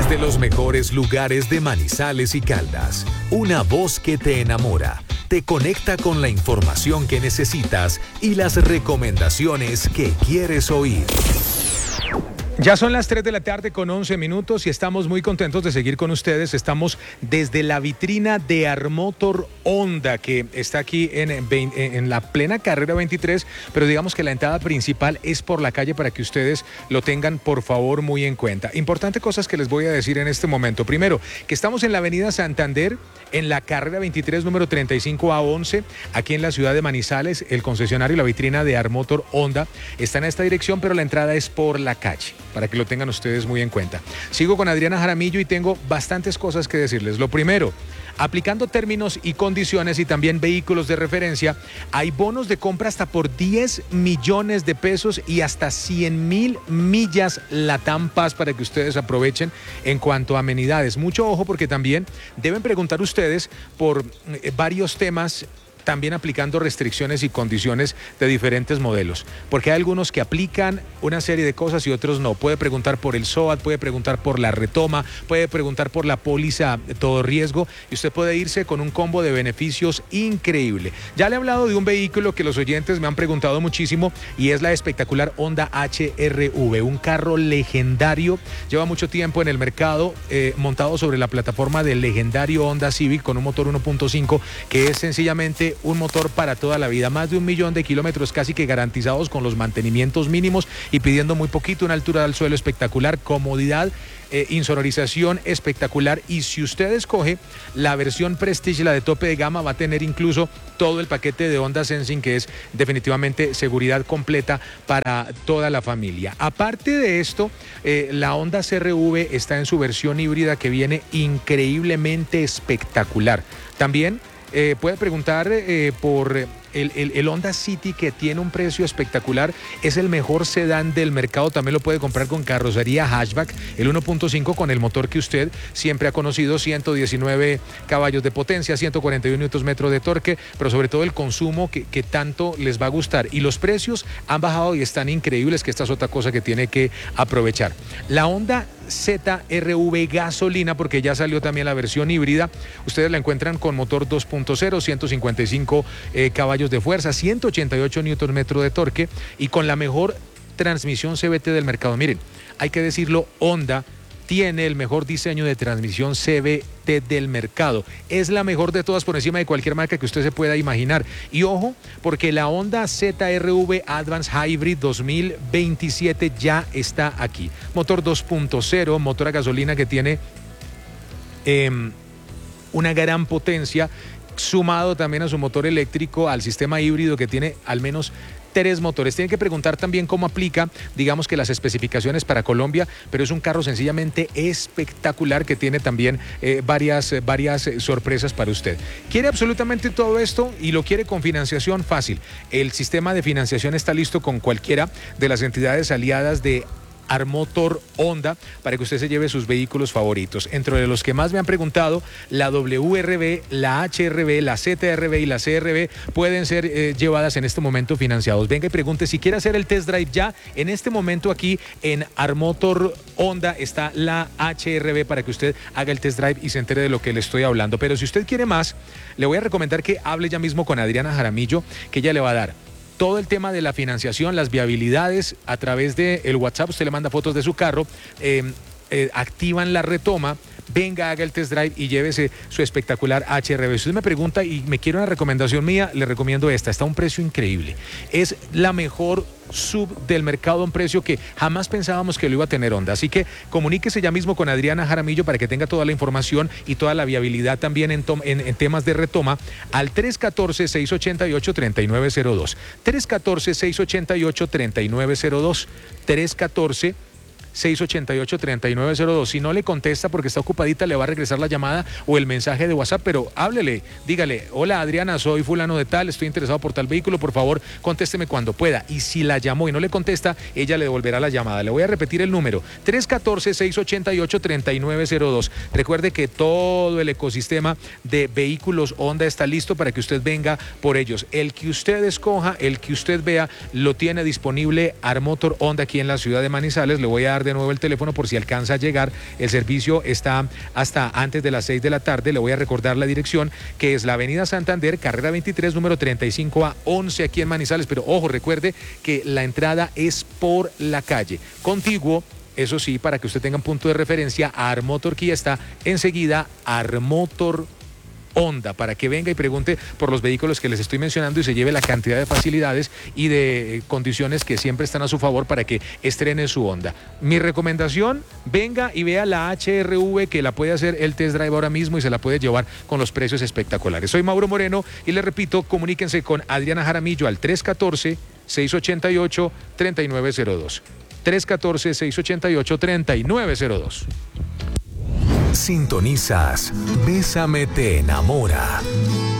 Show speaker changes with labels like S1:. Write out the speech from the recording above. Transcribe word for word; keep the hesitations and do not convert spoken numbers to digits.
S1: Desde los mejores lugares de Manizales y Caldas, una voz que te enamora, te conecta con la información que necesitas y las recomendaciones que quieres oír.
S2: Ya son las tres de la tarde con once minutos y estamos muy contentos de seguir con ustedes. Estamos desde la vitrina de Armotor Honda, que está aquí en, en la plena carrera veintitrés, pero digamos que la entrada principal es por la calle para que ustedes lo tengan por favor muy en cuenta. Importantes cosas que les voy a decir en este momento. Primero, que estamos en la avenida Santander, en la carrera veintitrés, número treinta y cinco A once, aquí en la ciudad de Manizales. El concesionario y la vitrina de Armotor Honda está en esta dirección, pero la entrada es por la calle, para que lo tengan ustedes muy en cuenta. Sigo con Adriana Jaramillo y tengo bastantes cosas que decirles. Lo primero, aplicando términos y condiciones y también vehículos de referencia, hay bonos de compra hasta por diez millones de pesos y hasta cien mil millas Latam Paz para que ustedes aprovechen en cuanto a amenidades. Mucho ojo porque también deben preguntar ustedes por eh, varios temas, también aplicando restricciones y condiciones de diferentes modelos, porque hay algunos que aplican una serie de cosas y otros no. Puede preguntar por el SOAT, puede preguntar por la retoma, puede preguntar por la póliza de todo riesgo y usted puede irse con un combo de beneficios increíble. Ya le he hablado de un vehículo que los oyentes me han preguntado muchísimo y es la espectacular Honda H R V, un carro legendario, lleva mucho tiempo en el mercado, eh, montado sobre la plataforma del legendario Honda Civic con un motor uno punto cinco que es sencillamente un motor para toda la vida, más de un millón de kilómetros casi que garantizados con los mantenimientos mínimos y pidiendo muy poquito, una altura del suelo espectacular, comodidad, eh, insonorización espectacular, y si usted escoge la versión Prestige, la de tope de gama, va a tener incluso todo el paquete de Honda Sensing, que es definitivamente seguridad completa para toda la familia. Aparte de esto, eh, la Honda C R V está en su versión híbrida que viene increíblemente espectacular. También Eh, puede preguntar eh, por el, el, el Honda City, que tiene un precio espectacular, es el mejor sedán del mercado, también lo puede comprar con carrocería hatchback, el uno punto cinco con el motor que usted siempre ha conocido, ciento diecinueve caballos de potencia, ciento cuarenta y uno newton metros de torque, pero sobre todo el consumo que, que tanto les va a gustar, y los precios han bajado y están increíbles, que esta es otra cosa que tiene que aprovechar. La Honda Z R V gasolina, porque ya salió también la versión híbrida, ustedes la encuentran con motor dos punto cero, ciento cincuenta y cinco eh, caballos de fuerza, ciento ochenta y ocho newton metros de torque y con la mejor transmisión C V T del mercado. Miren, hay que decirlo, Honda tiene el mejor diseño de transmisión C V T del mercado. Es la mejor de todas, por encima de cualquier marca que usted se pueda imaginar. Y ojo, porque la Honda Z R V Advance Hybrid dos mil veintisiete ya está aquí. Motor dos punto cero, motor a gasolina que tiene eh, una gran potencia, sumado también a su motor eléctrico, al sistema híbrido que tiene al menos tres motores. Tienen que preguntar también cómo aplica, digamos que las especificaciones para Colombia, pero es un carro sencillamente espectacular que tiene también eh, varias, varias sorpresas para usted. ¿Quiere absolutamente todo esto y lo quiere con financiación? Fácil. El sistema de financiación está listo con cualquiera de las entidades aliadas de Armotor Honda para que usted se lleve sus vehículos favoritos. Entre de los que más me han preguntado, la W R V, la H R V, la Z R V y la C R V pueden ser eh, llevadas en este momento financiados. Venga y pregunte si quiere hacer el test drive ya. En este momento aquí en Armotor Honda está la H R V para que usted haga el test drive y se entere de lo que le estoy hablando. Pero si usted quiere más, le voy a recomendar que hable ya mismo con Adriana Jaramillo, que ella le va a dar todo el tema de la financiación, las viabilidades a través del WhatsApp. Usted le manda fotos de su carro, eh, eh, activan la retoma, venga, haga el test drive y llévese su espectacular H R V. Si usted me pregunta y me quiere una recomendación mía, le recomiendo esta. Está a un precio increíble. Es la mejor sub del mercado a un precio que jamás pensábamos que lo iba a tener Honda. Así que comuníquese ya mismo con Adriana Jaramillo para que tenga toda la información y toda la viabilidad también en, en, en temas de retoma al tres uno cuatro, seis ocho ocho, tres nueve cero dos. tres uno cuatro, seis ocho ocho, tres nueve cero dos. tres uno cuatro, seis ocho ocho, tres nueve cero dos. Si no le contesta porque está ocupadita, le va a regresar la llamada o el mensaje de WhatsApp, pero háblele, dígale: hola Adriana, soy fulano de tal, estoy interesado por tal vehículo, por favor contésteme cuando pueda. Y si la llamó y no le contesta, ella le devolverá la llamada. Le voy a repetir el número: tres uno cuatro, seis ocho ocho, tres nueve cero dos. Recuerde que todo el ecosistema de vehículos Honda está listo para que usted venga por ellos. El que usted escoja, el que usted vea, lo tiene disponible Armotor Honda aquí en la ciudad de Manizales. Le voy a dar dar de nuevo el teléfono por si alcanza a llegar. El servicio está hasta antes de las seis de la tarde. Le voy a recordar la dirección, que es la Avenida Santander, carrera veintitrés, número treinta y cinco A once, aquí en Manizales. Pero ojo, recuerde que la entrada es por la calle. Contiguo, eso sí, para que usted tenga un punto de referencia, a Armotor Kia está enseguida Armotor Honda, para que venga y pregunte por los vehículos que les estoy mencionando y se lleve la cantidad de facilidades y de eh, condiciones que siempre están a su favor para que estrene su Honda. Mi recomendación, venga y vea la H R V, que la puede hacer el test drive ahora mismo y se la puede llevar con los precios espectaculares. Soy Mauro Moreno y les repito, comuníquense con Adriana Jaramillo al tres uno cuatro, seis ocho ocho, tres nueve cero dos. tres uno cuatro, seis ocho ocho, tres nueve cero dos.
S1: Sintonizas Bésame te enamora.